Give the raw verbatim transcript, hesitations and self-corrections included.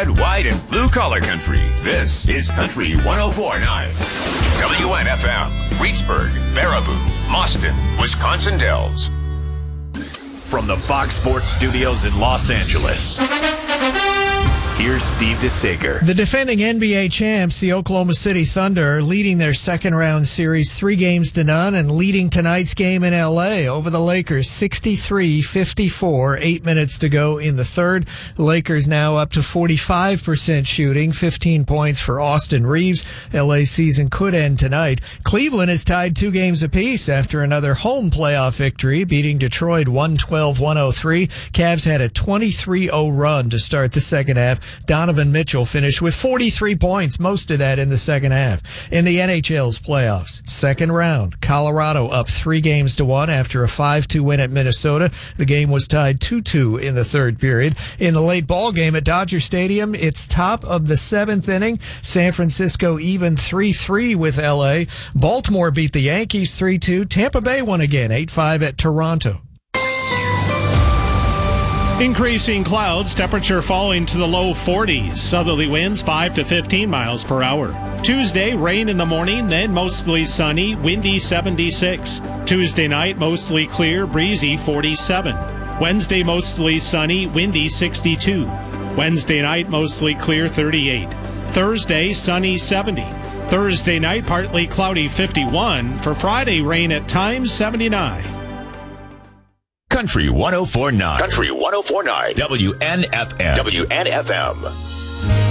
red, white, and blue collar country. This is Country one oh four point nine. W N F M, Reedsburg, Baraboo, Mauston, Wisconsin Dells. From the Fox Sports Studios in Los Angeles, here's Steve DeSager. The defending N B A champs, the Oklahoma City Thunder, are leading their second round series three games to none and leading tonight's game in L A over the Lakers sixty-three fifty-four. Eight minutes to go in the third. The Lakers now up to forty-five percent shooting, fifteen points for Austin Reeves. L A season could end tonight. Cleveland is tied two games apiece after another home playoff victory, beating Detroit one twelve one oh three. Cavs had a twenty-three oh run to start the second half. Donovan Mitchell finished with forty-three points, most of that in the second half. In the N H L's playoffs, second round, Colorado up three games to one after a five two win at Minnesota. The game was tied two two in the third period. In the late ball game at Dodger Stadium, it's top of the seventh inning. San Francisco even three three with L A. Baltimore beat the Yankees three two. Tampa Bay won again, eight five at Toronto. Increasing clouds, temperature falling to the low forties. Southerly winds five to fifteen miles per hour. Tuesday, rain in the morning, then mostly sunny, windy seventy-six. Tuesday night, mostly clear, breezy forty-seven. Wednesday, mostly sunny, windy sixty-two. Wednesday night, mostly clear thirty-eight. Thursday, sunny seventy. Thursday night, partly cloudy fifty-one. For Friday, rain at times seventy-nine. Country one oh four point nine. Country one oh four point nine. W N F M. W N F M.